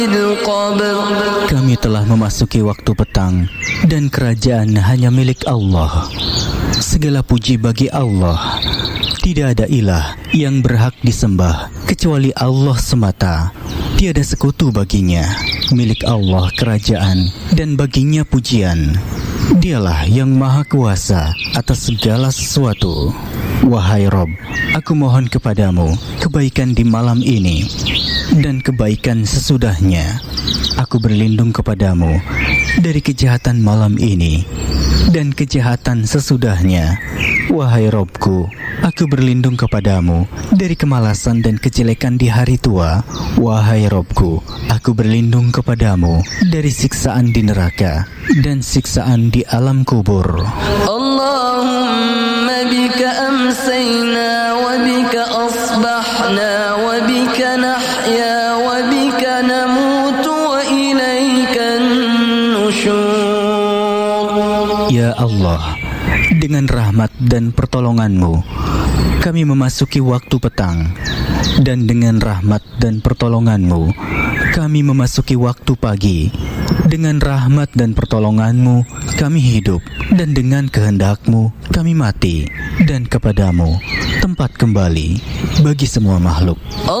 Kami telah memasuki waktu petang dan kerajaan hanya milik Allah. Segala puji bagi Allah. Tidak ada ilah yang berhak disembah kecuali Allah semata. Tiada sekutu baginya. Milik Allah kerajaan dan baginya pujian. Dialah yang maha kuasa atas segala sesuatu. Wahai Rob, aku mohon kepadamu kebaikan di malam ini dan kebaikan sesudahnya. Aku berlindung kepadamu dari kejahatan malam ini dan kejahatan sesudahnya. Wahai Robku, aku berlindung kepadamu dari kemalasan dan kejelekan di hari tua. Wahai Robku, aku berlindung kepadamu dari siksaan di neraka dan siksaan di alam kubur. Allahumma bika amsayna wa bika asbahna wa bika nahya wa bika namutu wa ilaikan nusyur. Ya Allah, dengan rahmat dan pertolongan-Mu kami memasuki waktu petang, dan dengan rahmat dan pertolongan-Mu kami memasuki waktu pagi. Dengan rahmat dan pertolongan-Mu kami hidup, dan dengan kehendak-Mu kami mati, dan kepadamu tempat kembali bagi semua makhluk.